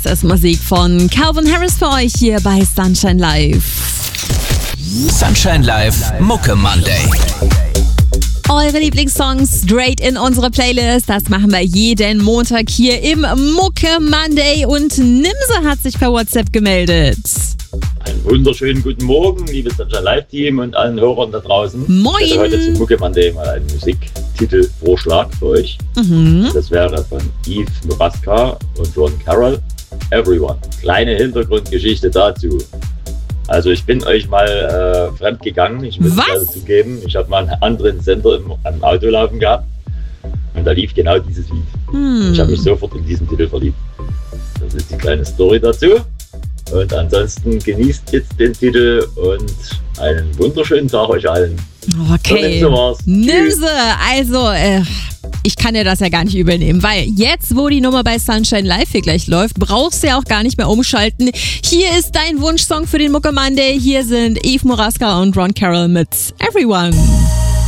Das ist Musik von Calvin Harris für euch hier bei Sunshine Live. Sunshine Live Mucke Monday. Eure Lieblingssongs straight in unsere Playlist. Das machen wir jeden Montag hier im Mucke Monday. Und Nimse hat sich per WhatsApp gemeldet. Einen wunderschönen guten Morgen, liebes Sunshine Live Team und allen Hörern da draußen. Moin! Ich hätte heute zum Mucke Monday mal einen Musiktitelvorschlag für euch. Das wäre von Eve Muraska und Ron Carroll, Everyone. Kleine Hintergrundgeschichte dazu. Also ich bin euch mal fremd gegangen, ich muss es leider zugeben. Ich habe mal einen anderen Sender am Auto laufen gehabt und da lief genau dieses Lied. Ich habe mich sofort in diesen Titel verliebt. Das ist die kleine Story dazu. Und ansonsten genießt jetzt den Titel und einen wunderschönen Tag euch allen. Okay, So, Nimse war's. Nimse, also ich kann dir das ja gar nicht übernehmen, weil jetzt, wo die Nummer bei Sunshine Live hier gleich läuft, brauchst du ja auch gar nicht mehr umschalten. Hier ist dein Wunschsong für den Mucke Monday. Hier sind Eve Muraska und Ron Carroll mit Everyone.